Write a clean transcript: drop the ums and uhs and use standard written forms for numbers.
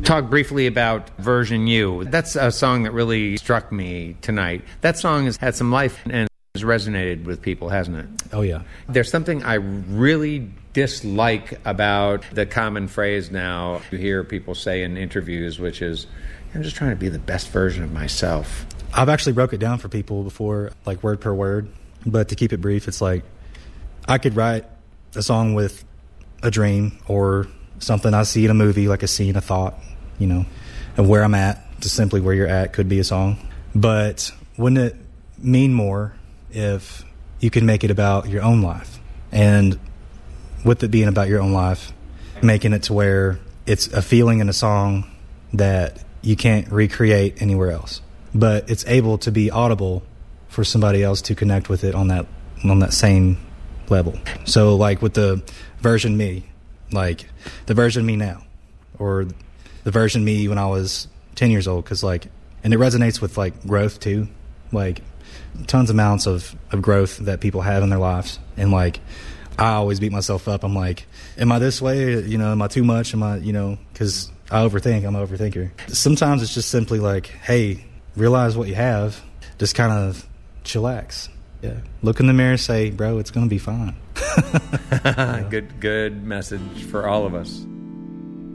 talk briefly about Version U. That's a song that really struck me tonight. That song has had some life and has resonated with people, hasn't it? Oh, yeah. There's something I really dislike about the common phrase now you hear people say in interviews, which is, I'm just trying to be the best version of myself. I've actually broke it down for people before, like word per word. But to keep it brief, it's like I could write a song with a dream or something I see in a movie, like a scene, a thought, you know, of where I'm at, just simply where you're at could be a song. But wouldn't it mean more if you could make it about your own life? And with it being about your own life, making it to where it's a feeling in a song that you can't recreate anywhere else, but it's able to be audible for somebody else to connect with it on that same level. So like with the version me, like the version me now, or the version me when I was 10 years old, because like, and it resonates with like growth too, like tons of amounts of growth that people have in their lives. And like I always beat myself up. I'm like, am I this way? You know, am I too much? Am I, you know, because I overthink. I'm an overthinker. Sometimes it's just simply like, hey, realize what you have. Just kind of chillax. Yeah. Look in the mirror, say, bro, it's going to be fine. Good message for all of us.